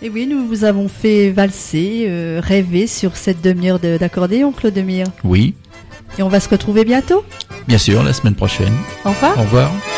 Et oui, nous vous avons fait valser, rêver sur cette demi-heure d'accordéon, Claude-Mire. Oui, Et on va se retrouver bientôt. bien sûr, la semaine prochaine. Au revoir. Au revoir.